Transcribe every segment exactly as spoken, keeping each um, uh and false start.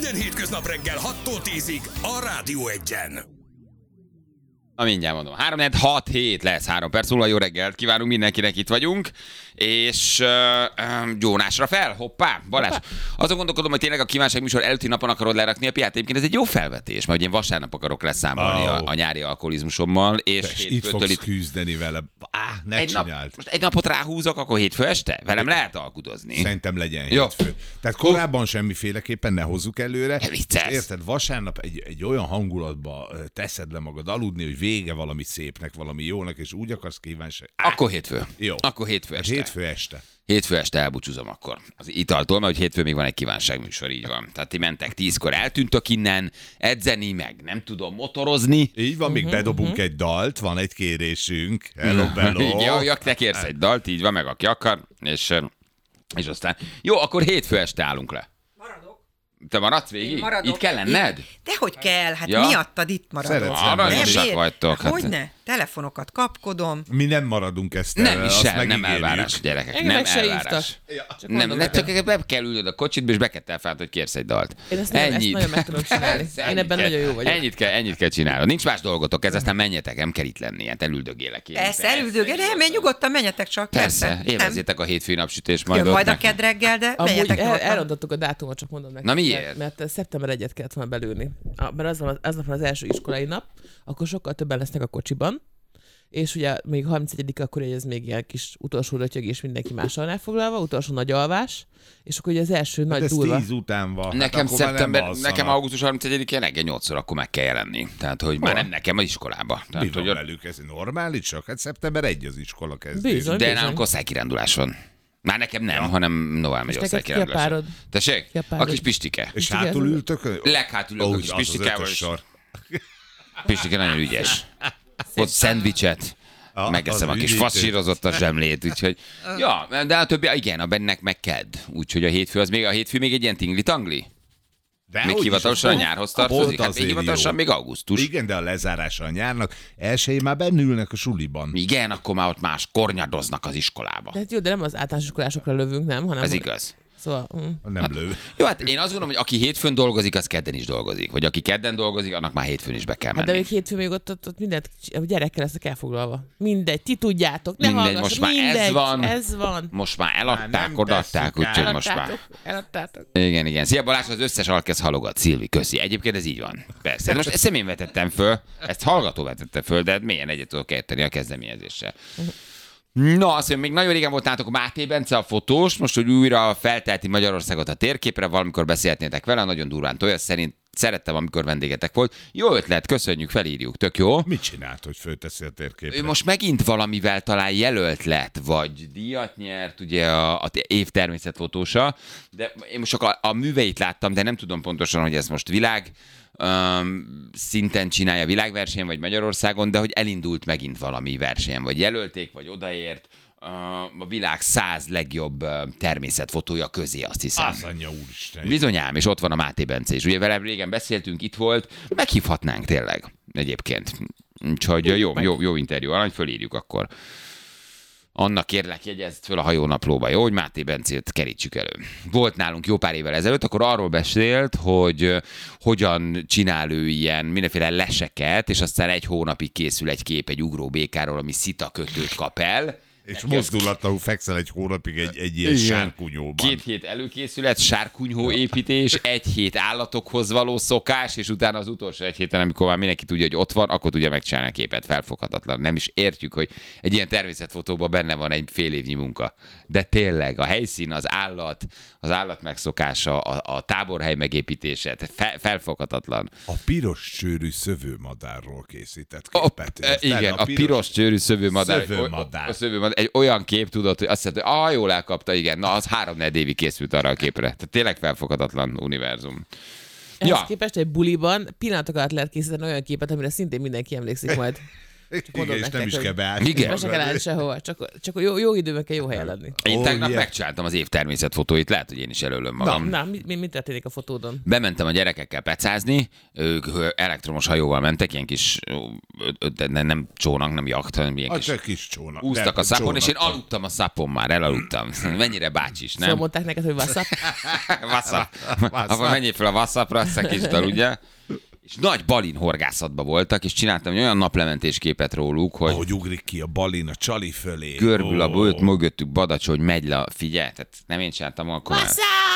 Minden hétköznap reggel hattól tízig a Rádió Egyen. Na mindjárt mondom, három hat hét lesz, három perc múlva, jó reggelt kívánunk mindenkinek, itt vagyunk, és uh, um, Jónásra fel, hoppá, Balázs. Hoppá. Azon gondolkodom, hogy tényleg a kívánság műsor előtti napon akarod lerakni a piát, egyébként ez egy jó felvetés, mert én vasárnap akarok leszámolni oh. a, a nyári alkoholizmusommal, és Tess, itt fogsz itt... küzdeni vele, á, ne egy csináld. Nap, most egy napot ráhúzok, akkor hétfő este? Velem lehet alkudozni. Szerintem legyen hétfő. Tehát korábban semmiféleképpen ne hozzuk előre. Érted, vasárnap egy, egy olyan hangulatba teszed le magad aludni, hogy vége valami szépnek, valami jónak, és úgy akarsz kívánság. Akkor hétfő. Jó. Akkor hétfő este. Hétfő este. Hétfő este elbúcsúzom akkor az italtól, mert hogy hétfő még van egy kívánságműsor, így van. Tehát ti mentek tízkor, eltűntök innen, edzeni, meg nem tudom motorozni. Így van, még uh-huh, bedobunk uh-huh. egy dalt, van egy kérésünk. Hello, hello. Ja, ja, te kérsz egy dalt, így van, meg aki akar, és, és aztán... Jó, akkor hétfő este állunk le. Te maradsz végig? Itt kell lenned? Dehogy kell, hát ja. miattad itt maradok. Aranyosak vagytok. Hát hogyne? Telefonokat kapkodom. Mi nem maradunk ezt el. Nem is el, nem elvárás, gyerekek. Engem nem se elvárás. Ja. Csak nem, nem csak be kell ülnöd a kocsitba, és be kell telfáld, hogy kérsz egy dalt. Én ezt, nem, ezt nagyon meg tudom csinálni. Én ebben kell, nagyon jó vagyok. Ennyit kell, ennyit kell csinálni. Nincs más dolgotok, ez aztán menjetek, nem kell itt lenni, hát elüldögélek én. Persze, elüldögél, nem, én nyugodtan menjetek csak. Persze, élvezzétek a hétfői napsütést majd. Majd a kedd reggel, de menjetek. Elrontottuk a dátumot, csak mondom nektek. Na miért? Mert szeptember elsejét kellett volna belülni. Mert az van az, az első iskolai nap, akkor sokkal többen lesznek a kocsiban, és ugye még harmincegyedike akkor ez még ilyen kis utolsó rötyögés, mindenki mással elfoglalva, utolsó nagy alvás, és akkor ugye az első hát nagy ez durva. tíz után van. Nekem hát szeptember, nekem augusztus harmincegyedikén reggel nyolcszor akkor meg kell jelenni. Tehát, hogy már nem nekem az iskolába. Tehát, hogy velük ez normálisak? Hát szeptember egy az iskola kezdés. De nálunk osztálykirándulás van. Már nekem nem, ja. hanem Novál megy osztálykirándulásra. Tessék? A kis Pistike. És hátul ültök? Leghátul ülök a kis Pistikával. Pistike nagyon ügyes. Ott szendvicset. Ah, megeszem a kis faszírozott a zsemlét, úgyhogy... Ja, de a többi, igen, a bennek meg kedd. Úgyhogy a hétfő az még, a hétfő még egy ilyen tingli-tangli. De még hivatalosan a nyárhoz tartozik, hát még hivatalosan még augusztus. Igen, de a lezárása a nyárnak, elsőjén már bennülnek a suliban. Igen, akkor már ott más kornyadoznak az iskolába. De hát jó, de nem az általános iskolásokra lövünk, nem? Hanem ez igaz. Szóval, hm. Nem lő. Jó, hát én azt gondolom, hogy aki hétfőn dolgozik, az kedden is dolgozik. Vagy aki kedden dolgozik, annak már hétfőn is be kell menni. Hát de még hétfőn még ott, ott, ott mindent, a gyerekkel lesznek elfoglalva. Mindegy, ti tudjátok, ne mindegy, hallgass, most már mindegy, ez van. ez van. Most már eladták, odaadták, úgyhogy most már. Eladtátok. Igen, igen. Szia Balázs, az összes alkesz halogat. Szilvi, köszi. Egyébként ez így van. Persze. Most ezt én vetettem föl, ezt hallgató vetette föl, de milyen egyet tudok érteni a kezdeményezéssel. Na, azt mondja, még nagyon régen volt nálatok a Máté Bence, a fotós, most, hogy újra feltelti Magyarországot a térképre, valamikor beszélhetnétek vele, nagyon durván tolja, szerint szerettem, amikor vendégetek volt. Jó ötlet, köszönjük, felírjuk, tök jó. Mit csinált, hogy fölteszi a térképre? Ő most megint valamivel talán jelölt lett, vagy díjat nyert, ugye a, a év természetfotósa, de én most csak a, a műveit láttam, de nem tudom pontosan, hogy ez most világ Um, szinten csinálja világversenyen, vagy Magyarországon, de hogy elindult megint valami versenyen, vagy jelölték, vagy odaért uh, a világ száz legjobb uh, természetfotója közé, azt hiszem. Az anyja úristen. Bizonyám, és ott van a Máté Bence is. Ugye vele régen beszéltünk, itt volt, meghívhatnánk tényleg egyébként. Úgyhogy jó, jó, jó interjú, alany, fölírjuk akkor. Annak kérlek, jegyezd föl a hajónaplóba, jó, hogy Máté Bencét kerítsük elő. Volt nálunk jó pár évvel ezelőtt, akkor arról beszélt, hogy hogyan csinál ő ilyen mindenféle leseket, és aztán egy hónapig készül egy kép egy ugróbékáról, ami szitakötőt kap el. És mozdulatlanul fekszel egy hónapig egy, egy ilyen sárkunyóban. Két hét előkészület, sárkunyhó építés, egy hét állatokhoz való szokás, és utána az utolsó egy héten, amikor már mindenki tudja, hogy ott van, akkor tudja megcsinálni a képet, felfoghatatlan. Nem is értjük, hogy egy ilyen természetfotóban benne van egy fél évnyi munka. De tényleg a helyszín, az állat, az állat megszokása, a, a táborhely megépítése, fe, felfoghatatlan. A piros csőrű szövőmadárról készített képet. A, igen, a, a piros csőrű szövőmadár. Szövőmadár. A szövőmadár. Egy olyan kép tudott, hogy azt mondta, hogy ah, jól elkapta, igen, na az három-négy évig készült arra a képre. Tehát tényleg felfoghatatlan univerzum. Ehhez ja. képest egy buliban pillanatok alatt lehet készíteni olyan képet, amire szintén mindenki emlékszik majd. Igen, és nem is kell beállni. Igen. Be se kell állni sehova, csak, csak jó, jó időben kell jó helyen lenni. Én Ó, tegnap ilyen. megcsináltam az év természetfotóit, lehet, hogy én is előlöm magam. Na, mi, mi, mi történik a fotódon? Bementem a gyerekekkel pecázni, ők elektromos hajóval mentek, ilyen kis, nem, nem csónak, nem jacht, hanem ilyen A kis... csak kis csónak. Úsztak a szapon, és én csónak. aludtam a szapon már, elaludtam. Mennyire bácsis, nem? Szóval mondták neked, hogy WhatsApp? WhatsApp. WhatsApp. Akkor menjél fel a WhatsAppra, azt a kis dal, ugye? És nagy balin horgászatban voltak, és csináltam egy olyan naplementés képet róluk, hogy Ahogy ugrik ki a balin a csali fölé. görbül a Ó. bőt, mögöttük Badacs, hogy megy le, figyelj, tehát nem én csináltam, akkor már...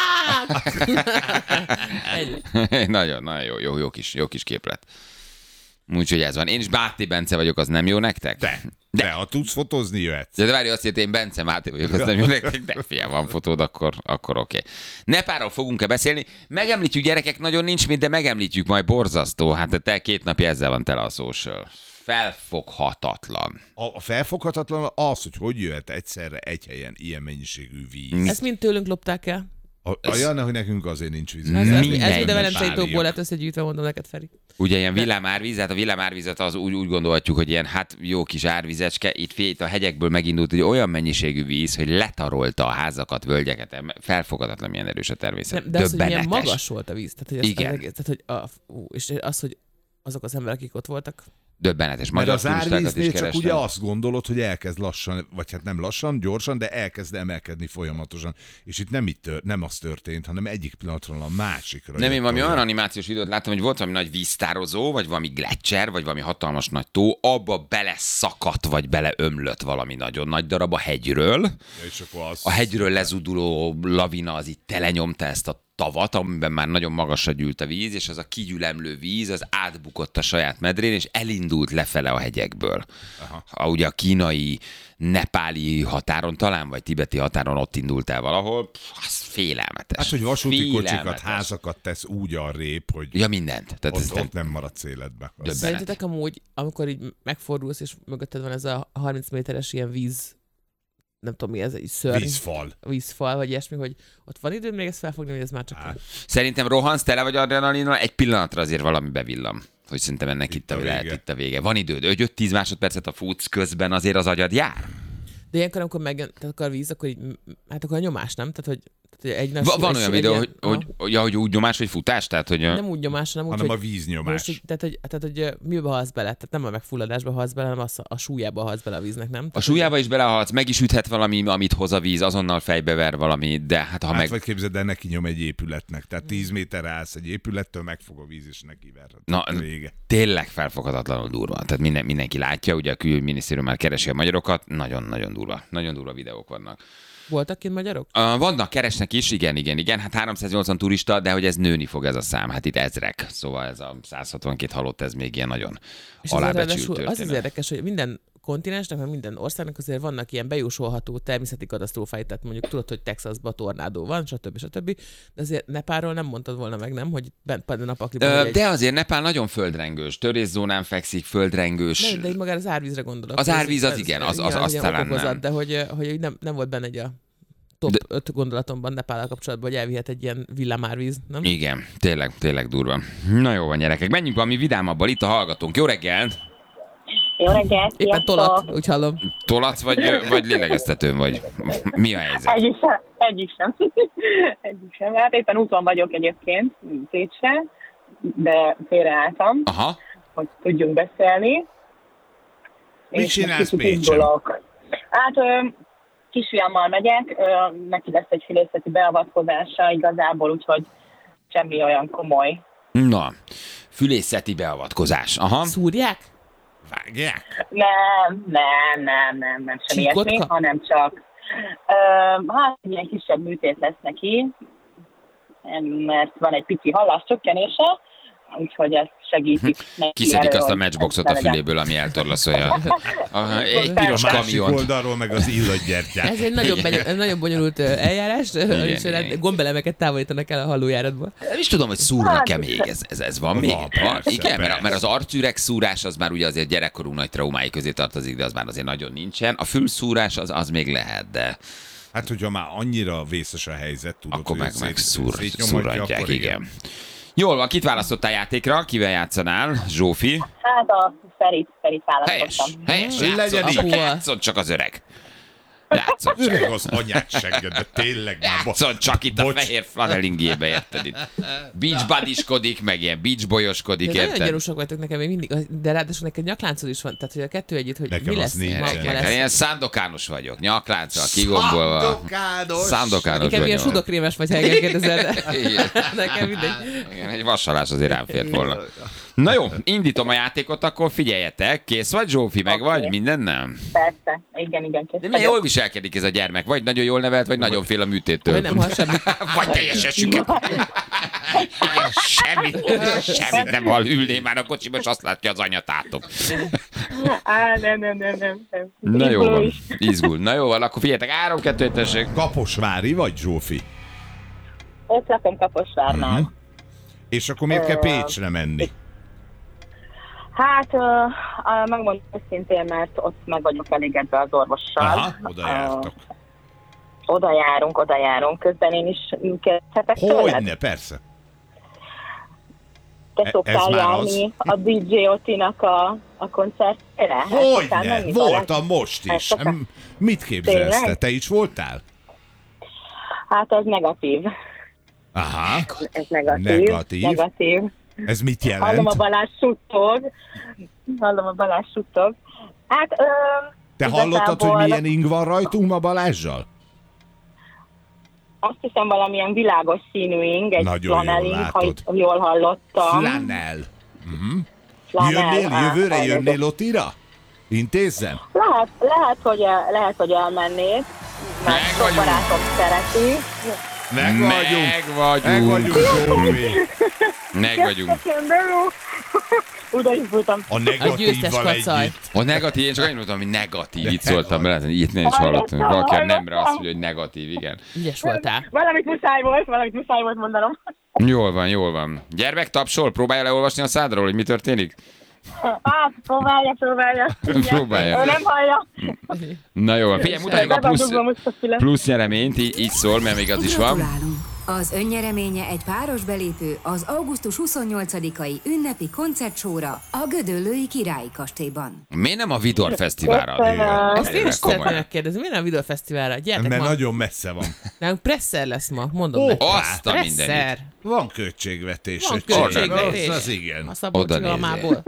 Ennyi. nagyon, nagyon jó, jó, jó, kis, jó kis képlet. Úgyhogy ez van. Én is Báti Bence vagyok, az nem jó nektek? De, de, ha tudsz fotózni, jöhetsz. De várj, azt jelenti, én Bence Máté vagyok, az nem jó nektek, de fiam, van fotód, akkor, akkor oké. Okay. Nepáról fogunk-e beszélni? Megemlítjük, gyerekek, nagyon nincs mit, de megemlítjük majd, borzasztó. Hát te két napja ezzel van tele a social. Felfoghatatlan. A, a felfoghatatlan az, hogy hogy jöhet egyszerre egy helyen ilyen mennyiségű víz. Ezt mind tőlünk lopták el. A, a Janne, hogy nekünk azért nincs víz. Ez, ez, Minden ez mind a Velencei párja. tóból lett összegyűjtve, mondom neked, Feri. Ugye ilyen villámárvíz, hát a villámárvizet az úgy, úgy gondolhatjuk, hogy ilyen hát jó kis árvizecske, itt, itt a hegyekből megindult hogy olyan mennyiségű víz, hogy letarolta a házakat, völgyeket, felfogadatlan milyen erős a természet. Nem, de az, hogy milyen Döbbenetes. magas volt a víz. Tehát, hogy az, Igen. Az egész, tehát, hogy a, ú, és az, hogy azok az emberek, akik ott voltak, Döbbenetes. Mert Magyar az turistákat is árvíznél csak kerestem. ugye azt gondolod, hogy elkezd lassan, vagy hát nem lassan, gyorsan, de elkezd emelkedni folyamatosan. És itt nem, itt tör, nem az történt, hanem egyik pillanatról a másikra. Nem, én jött valami olyan. olyan animációs videót láttam, hogy volt valami nagy víztározó, vagy valami gletszer, vagy valami hatalmas nagy tó, abba beleszakadt, vagy beleömlött valami nagyon nagy darab a hegyről. Ja, és akkor az... A hegyről lezuduló lavina az itt telenyomta ezt a tavat, amiben már nagyon magasra gyűlt a víz, és az a kigyülemlő víz az átbukott a saját medrén, és elindult lefele a hegyekből. Aha. A, ugye a kínai, nepáli határon talán, vagy tibeti határon ott indult el valahol. Pff, az félelmetes. Hát, hogy vasúti kocsikat, Félelmetes. házakat tesz úgy arrébb, hogy Ja, mindent. Tehát ez ott, ott nem maradsz életbe. Az- Döbbenet. szerintetek amúgy, amikor így megfordulsz, és mögötted van ez a harminc méteres ilyen víz, nem tudom mi ez, egy szörny, Vízfal. vízfal, vagy ilyesmi, hogy ott van időm még ezt felfogni, hogy ez már csak... Hát. Szerintem rohansz, tele vagy adrenalinnal, egy pillanatra azért valami bevillam. Hogy szerintem ennek itt, Itt a, a lehet, vége. itt a vége. Van időd, öt-tíz másodpercet a futsz közben azért az agyad jár. De ilyenkor, amikor megjön tehát akkor a víz, akkor így, hát akkor a nyomás, nem? Tehát, hogy, tehát, hogy egy Va- van egy- olyan egy videó, ilyen- hogy, hogy, hogy, ja, hogy úgy nyomás, hogy futás? Tehát, hogy... Nem úgy nyomás, hanem úgy, hanem a hogy... víznyomás. Most, így- tehát, hogy, tehát, hogy ö, mibe halsz bele? Tehát nem a megfulladásba halsz bele, hanem az, a súlyába halsz bele a víznek, nem? A Tehát, súlyába is belehalsz, meg is üthet valami, amit hoz a víz, azonnal fejbever valami, de hát ha Hát meg... vagy képzeld el, neki nyom egy épületnek. Tehát tíz méterre állsz egy épülettől, megfog a víz, és neki verhet. Na, Vége. tényleg felfoghatatlanul durva. Tehát minden, mindenki látja, ugye a külügyminisztérium már keresi a magyarokat, nagyon-nagyon durva. Nagyon durva videók vannak. Voltak kint magyarok? Uh, vannak, keresnek is, igen, igen, igen. Hát háromszáznyolcvan turista, de hogy ez nőni fog ez a szám. Hát itt ezrek. Szóval ez a száz hatvankét halott, ez még ilyen nagyon És azért alábecsült ráadásul az az történet. érdekes, hogy minden kontinensnek, meg minden országnak azért vannak ilyen bejósolható természeti katasztrófái, tehát mondjuk tudod, hogy Texasban tornádó van, stb. stb. De azért Nepálról nem mondtad volna meg, nem? Hogy bent a napakliban. Ö, hogy egy... de azért Nepál nagyon földrengős, törészónán fekszik, földrengős. Nem, de így magára az árvízre gondolok. Az Ez- árvíz az ez- igen, az- igen, az- az ilyen talán okokozat, nem. De hogy, hogy nem, nem volt benne egy a top De- öt gondolatomban Nepállal kapcsolatban, hogy elvihet egy ilyen villámárvíz, nem? Igen, tényleg, tényleg durva. Na jó van, gyerekek, menjünk valami vidámabbal, itt a hallgatónk. Jó reggelt! Jó reggelt, Éppen sziasztok! tolat, úgy hallom. Tolatsz vagy, vagy lélegeztetőn vagy? Mi a helyzet? Egyik sem. Egyik sem. Egyik sem. Hát éppen úton vagyok egyébként, Pécsre, de félreálltam, Aha, hogy tudjunk beszélni. Mit És csinálsz most kicsit Pécsen? indulok. Hát ö, kisfiammal megyek, ö, neki lesz egy fülészeti beavatkozása igazából, úgyhogy semmi olyan komoly. na, fülészeti beavatkozás. Aha. Szúrják? Vágják? Nem, nem, nem, nem, nem, semmi Csíkot ilyesmi, kap? hanem csak ö, hát egy ilyen kisebb műtét lesz neki, mert van egy pici halláscsökkenése, úgyhogy ezt segítik neki. Kiszedik erről, azt a hogy matchboxot ez a ne legyen. füléből, ami eltorlaszolja. Aha, egy A piros másik kamiont. oldalról meg az illatgyertyát. Ez egy nagyon, beny- nagyon bonyolult ö, eljárás, Igen, és igen. igen. gombelemeket távolítanak el a hallójáratból. Nem is tudom, hogy szúrnak-e még, ez, ez, ez van még? Van, persze, Igen, mert, persze. mert az arcüreg szúrás az már ugye azért gyerekkorú nagy traumái közé tartozik, de az már azért nagyon nincsen. A fülszúrás az, az még lehet, de Hát, hogyha már annyira vészes a helyzet, tudod, akkor hogy meg, meg szét- szúr, szétnyomatja, szúrantják, akkor igen. Jól van, kit választottál játékra? Kivel játszanál? Zsófi? Hát a Ferit, Ferit Helyes, választottam. helyes. Legyen Játszon így. csak, játszon csak az öreg. Játszon csak. Öreg az anyát segged, de tényleg már... bo- Játszon csak itt a Bocs. fehér flanelingébe, érted itt. Beach buddyskodik, meg ilyen beach boyoskodik, De nagyon érted? gyanúsak vagytok nekem még mindig, de ráadásul neked nyakláncod is van, tehát hogy a kettő együtt, hogy Nekem mi az lesz nincs. ma, ma Nekem lesz. Ilyen szándokános vagyok, nyaklánccal, kigombolva. Szándokános. Szándokános Inkább ilyen vagyok. sudokrémes vagy, ha engem kérdezel, de Igen. nekem mindegy. Igen, egy vasalás azért rám fért volna. Na jó, indítom a játékot, akkor figyeljetek. Kész vagy, Zsófi, meg Oké. vagy? Minden nem? Persze, igen, igen. De milyen jól viselkedik ez a gyermek? Vagy nagyon jól nevelt, vagy nagyon fél a műtéttől. Vagy nem hall semmit. Vagy teljesen süket. Semmit, semmit nem hall, ülné már a kocsiba, és azt látja az anyatátok. Á, nem, nem, nem, nem. nem. Na jó Izguló van, is. izgul. Na jó van, akkor figyeljetek, három, kettő, tessék. Kaposvári vagy, Zsófi? Ott lakom Kaposvárnál. Mhm. És akkor miért kell Pécsre menni? Hát, uh, uh, megmondom őszintén, mert ott meg vagyok elégedve az orvossal. Aha, oda jártok. Uh, oda járunk, oda járunk. Közben én is kezdhetek tőled? Hogyne, persze. Te Ez szoktál már járni a dé dzsé Otinak a, a koncertjére? El szoktál Hogyne, menni voltam vele? most El is. szoktál? Em, Mit képzelsz te? Tényleg? Te is voltál? Hát ez negatív. Aha, Ez negatív. Negatív. Negatív. ez mit Hallom a jelent? Balázs suttog. Hallom a Balázs suttog. Hát, ö, Te hallottad, hogy igazából milyen ing van rajtunk ma Balázsjal? Azt hiszem valamilyen világos színű ing, egy Nagyon jól flanelling, ha látod. itt jól hallottam. Flanel. Flanell, Jönnél, á, jövőre elnézést. jönnél Otira? Intézzem? Lehet, lehet, hogy, el- lehet, hogy elmennék, mert Meg sok vagyunk. barátom szereti. Meg vagyunk. Meg vagyunk. Meg vagyunk, Zsófi. Meg vagyunk. Köszönöm, de jó. Oda indultam. A győztes negatívval kacaj. együtt. A negatív, én csak annyit mondtam, hogy negatív, itt szóltam bele, ilyet nem is hallottam, hogy valaki a nemre azt mondja, hogy negatív, igen. Ügyes voltál. Valamit muszáj volt, valamit muszáj volt mondanom. Jól van, jól van. Gyermek tapsol, próbálja leolvasni a szádról, hogy mi történik? Hát, próbálja, próbálja. Próbálja. Ő nem hallja. Na jó van, figyelj, mutatjuk a Be van plusz, dugva most a füle. plusz nyereményt, így, így szól, mert még az is van. Gratulálunk! Az önnyereménye egy páros belépő az augusztus huszonnyolcadikai ünnepi koncertsóra a Gödöllői Királyi Kastélyban. Miért nem a Vidor Fesztiválra? Köszönöm. Ezt én is szeretném Komolyan. megkérdezni, miért nem a videófesztiválra? Gyertek Mert ma. nagyon messze van. Nálunk Presser lesz ma, mondom Ó, nektek. Azt a mindenit. Presser. Van költségvetés. Van öcsém. költségvetés. Az, az igen. A Szabolcsi Oda Almából.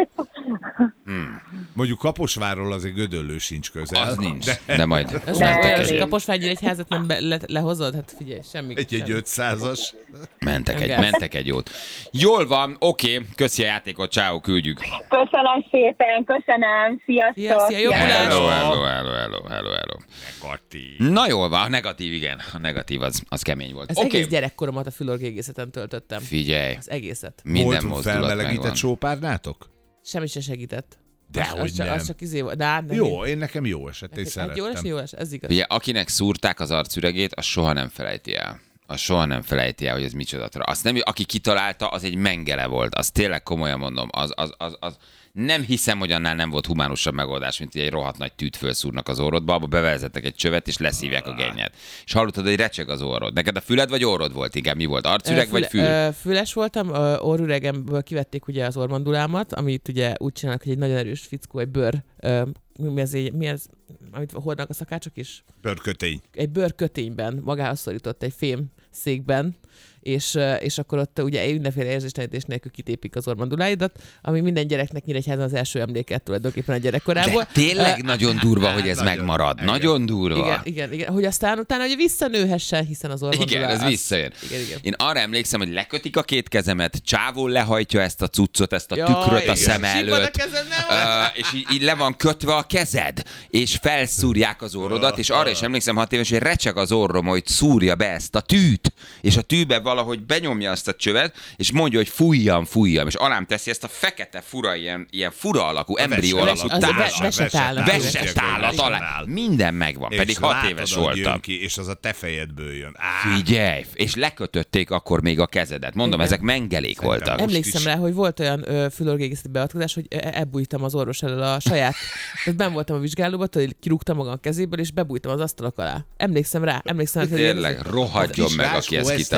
Mondjuk Kaposvárról azért Gödöllő sincs közel. Az nincs, De de majd Az De- már olyan, mentek hogy egy, Kaposvári egy házat nem be, le, lehozod? Hát figyelj, semmi. egy, egy semmi. ötszázas. mentek egy, Igen. mentek egy jót. Jól van, oké, köszi a játékot, ciao, küldjük. Köszönöm szépen, köszönöm. Sziasztok. Szia, szia, jó Sziasztok. Balázs! Hello, hello, hello, hello, hello, hello. Negatív. Na jól van, a negatív, igen. A negatív az, az kemény volt. Az Oké, egész gyerekkoromat a fülorgégészeten töltöttem. figyelj, Az egészet. minden Volt mozdulat felmelegített megvan. sópárnátok? Semmi se segített. Dehogy az, csak, nem. az csak izé volt. De, de Jó, én nekem jó esett, én Hát jó lesz, szerettem. jó lesz, ez igaz. Ugye, akinek szúrták az arcüregét, az soha nem felejti el. Az soha nem felejti el, hogy ez micsoda. Azt nem, aki kitalálta, az egy mengele volt. Az tényleg komolyan mondom. Az, az, az, az nem hiszem, hogy annál nem volt humánusabb megoldás, mint hogy egy rohadt nagy tűt felszúrnak az orrodba, abba bevezetnek egy csövet, és leszívják a gennyet. És hallottad, hogy recseg az orrod. Neked a füled vagy orrod volt? Igen, mi volt? Arcüreg Ö, vagy fül? ö, Füles voltam, ö, orrüregemből kivették ugye az ormandulámat, amit ugye úgy csinálnak, hogy egy nagyon erős fickó, egy bőr, ö, mi ez, egy- mi ez, amit hordnak a szakácsok is? Pörkötény. Egy bőrkötényben magához szorított egy fém székben, és, ö, és akkor ott ugye mindenféle érzéstelenítés nélkül kitépik az ormanduláidat, ami minden gyereknek Nyíregyházan az első emléket tulajdonképpen a gyerekkorából. De tényleg Ö, nagyon durva, hogy ez Nagyon. megmarad. Igen. Nagyon durva. igen, igen, igen, hogy aztán utána ugye visszanőhessen, hiszen az ormandulá... Igen, ez az- visszajön. Igen, igen. Én arra emlékszem, hogy lekötik a két kezemet, csávó lehajtja ezt a cuccot, ezt a Jaj, tükröt a igen. szeme Sípad a előtt. kezed, nem? Ö, és így, így le van kötve a kezed, és felszúrják az orrodat, és arra is emlékszem hat éves, hogy recseg az orrom, hogy szúrja be ezt a tűt, és a tűbe valahogy benyomja azt a csövet, és mondja, hogy fújjam, fújjam, és alám teszi ezt a fekete fura, ilyen, ilyen fura alakú, embrió Ves- alakú az a ve- társat. vesetállat. Vesett állat alá. Minden megvan, És pedig hat látod, éves ahogy voltam. jön ki, és az a te fejedből jön. Á, Figyelj, és lekötötték akkor még a kezedet. Mondom, Igen. ezek mengelék voltak. most Emlékszem is. rá, hogy volt olyan ö, fülorgégészeti beavatkozás, hogy e- elbújtam az orvos elől a saját... Tehát benn voltam a vizsgálóban, hogy kirúgtam magam a kezéből, és bebújtam az asztalok alá. Emlékszem rá, emlékszem rá, hogy Tényleg, rohadjon meg, aki ezt László Eszter kitalálta.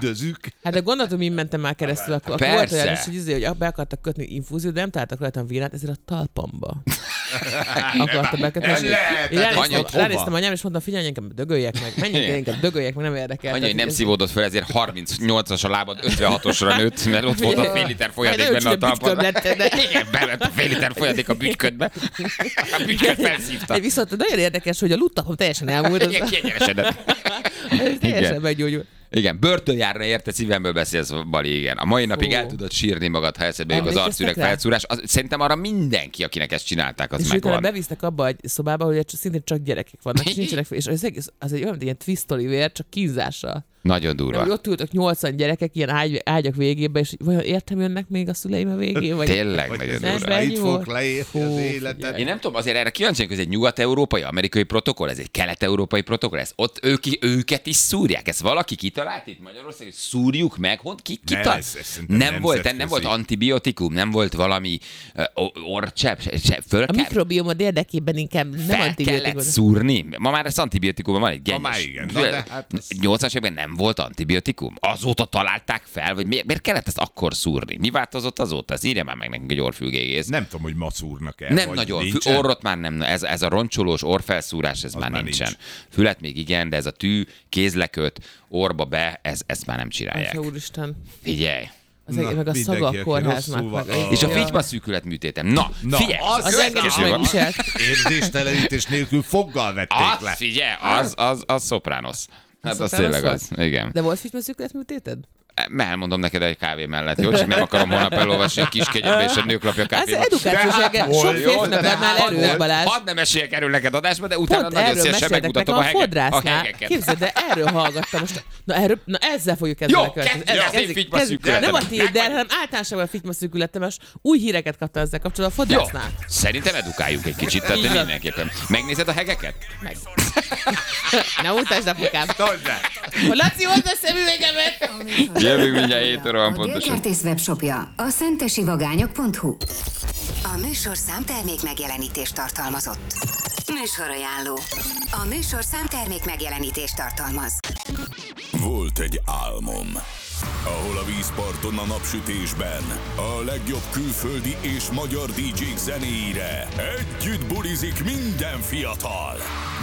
üldözük. Hát de gondoltam, hogy mentem már keresztül, akkor, akkor Persze. volt olyan is, hogy, izé, hogy be akartak kötni infúziót, de nem találtak rajtam vírát, ezért a talpamba akartak bekötni. Ez lehet, Én hát ránéztem, anya, hova? ránéztem anyám, és mondtam, figyelj, engem dögöljek meg, menjünk el, inkább dögöljek meg, nem érdekel. Anya, hogy nem Ez- szívódott fel, ezért harmincnyolcas a lábad, ötvenhatosra nőtt, mert ott volt a fél liter folyadék Majd benne a nagyon csúnya talpon. bütyköm lett, de- Igen, belett a fél liter folyadék a bütyködbe. A bütyköd felszívta. Egy viszont nagyon érdekes, hogy a luttapom teljesen elmúlt. Igen, Az, kiegyenesedett. teljesen Igen. meggyógyult. Igen, börtönjárna érte, szívemből beszélsz, Bali, igen. A mai napig Fú. el tudod sírni magad, ha eszedbe jut az Emlékeztek arcüreg rá? felszúrás. Az, szerintem arra mindenki, akinek ezt csinálták, az És utána megvan. bevisznek abba egy szobába, hogy csak- szintén csak gyerekek vannak, és nincsenek, és az, egész, az egy olyan, mint ilyen twist Oliver, csak kínzással. Nagyon Nem, hogy durva. ott ültök nyolcvan gyerekek ilyen ágy, ágyak végébe, és vajon értem jönnek még a szüleim a végén? Vagy... Tényleg Hogy nagyon ez Nem, durva. be- itt ennyi fogok volt. leérni az Fú, életet. figyelj. Én nem tudom, azért erre kíváncsi vagyok, ez egy nyugat-európai, amerikai protokoll, ez egy kelet-európai protokoll, ez ott ők, őket is szúrják. Ezt valaki kitalált itt Magyarországon, hogy szúrjuk meg, hol ki, Ne, kital... ez- ez szerintem nem, volt, nem nemzetközi. volt antibiotikum, nem volt valami uh, orcsepp, se, se, föl A kell, mikrobiomod érdekében inkább nem fel kellett antibiotikum. szúrni. Ma már ez antibiotikum van, egy Ma gennyes. már igen. Na, de hát az- nyolcvanas években nem volt antibiotikum? Azóta találták fel, vagy miért, miért kellett ezt akkor szúrni? Mi változott azóta? Ez írja már meg nekünk egy orrfülgégész. Nem tudom, hogy ma szúrnak el. Nem vagy nagyon. Fü- nincsen. orrot már nem. Ez, ez a roncsolós orrfelszúrás, ez már, már nincsen. nincs. Fület még igen, de ez a tű, kézleköt, orba be, ez, ezt már nem csinálják. Atya úristen. Figyelj! Az Na, egész, meg a mindenki, szaga aki a kórháznak. rosszul van. Meg, Ah. És a Ja. figyma szűkület műtétem. Na, Na, figyelj! az Az engem is következő van. megviselt. Érzéstelenítés nélkül foggal vették Az, le. figyelj, az, az, az szopránosz. Hát az Szopranos tényleg az. Igen. De volt figyelmezőkület műtéted? Elmondom neked egy kávé mellett, jó? Csak nem akarom holnap elolvasni a Kiskegyedbe és a Nőklapja Ez kávéba. edukációs reggel. Sok hol, jó, férfinak de adnál Hadd erőt, nem- Balázs. Hadd nem meséljek erről neked adásba, de utána Pont nagyon erről szívesen meséltek nekem megmutatom a a, hege, a fodrásznál. hegeket. Képzeld, de erről hallgattam most. Na, erről, na ezzel fogjuk kezdeni. Jó, a következő- kezdjük, ezzel ez kezdjük, egy figyma kezdjük. szűkületem. Nem a tiéddel, hanem általánosságban a figyma szűkületem, és új híreket kaptam ezzel kapcsolatban a Jó, fodrásznál. szerintem edukáljuk egy kicsit, tehát Így van. mindenképpen. Megnézed a hegeket? Meg. Ne utasd, apukám. Tudod, A Laci, hozd a szemüvegemet! Jövünk mindjárt hét óra van A pontosan. Györgykertész webshopja a szentesivagányok pont hu. A műsor számtermék megjelenítést tartalmazott. Műsorajánló. A műsor számtermék megjelenítést tartalmaz. Volt egy álmom, ahol a vízparton a napsütésben a legjobb külföldi és magyar dé dzsék zenéire együtt bulizik minden fiatal.